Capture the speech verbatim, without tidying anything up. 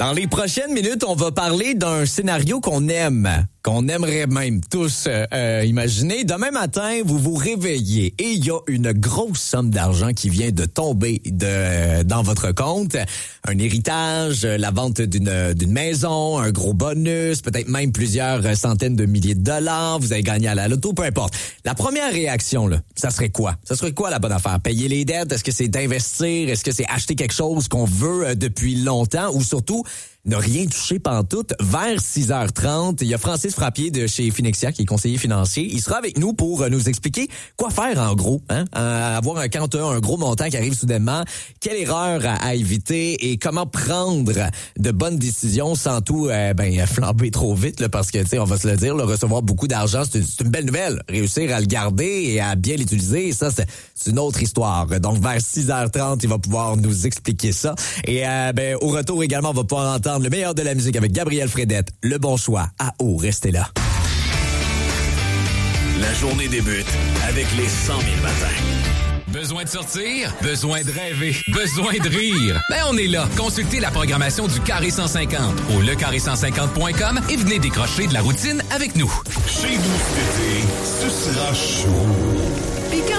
Dans les prochaines minutes, on va parler d'un scénario qu'on aime, qu'on aimerait même tous euh, euh, imaginer. Demain matin, vous vous réveillez et il y a une grosse somme d'argent qui vient de tomber de, dans votre compte. Un héritage, la vente d'une, d'une maison, un gros bonus, peut-être même plusieurs centaines de milliers de dollars. Vous avez gagné à la loto, peu importe. La première réaction, là, ça serait quoi? Ça serait quoi la bonne affaire? Payer les dettes? Est-ce que c'est d'investir? Est-ce que c'est acheter quelque chose qu'on veut euh, depuis longtemps? Ou surtout, ne rien toucher pantoute. Vers six heures trente, il y a Francis Frappier de chez Finexia, qui est conseiller financier. Il sera avec nous pour nous expliquer quoi faire en gros. Hein? Euh, avoir un, quand tu as un gros montant qui arrive soudainement, quelle erreur à, à éviter et comment prendre de bonnes décisions sans tout euh, ben flamber trop vite. Là, parce que, tu sais, on va se le dire, là, recevoir beaucoup d'argent, c'est une, c'est une belle nouvelle. Réussir à le garder et à bien l'utiliser, ça, c'est, c'est une autre histoire. Donc, vers six heures trente, il va pouvoir nous expliquer ça. Et euh, ben au retour également, on va pouvoir entendre le meilleur de la musique avec Gabriel Fredette. Le bon choix. À haut, restez là. La journée débute avec les cent mille matins. Besoin de sortir? Besoin de rêver? Besoin de rire? Ben, on est là. Consultez la programmation du Carré cent cinquante au le carré cent cinquante point com et venez décrocher de la routine avec nous. Chez nous cet été, ce sera chaud. Puis quand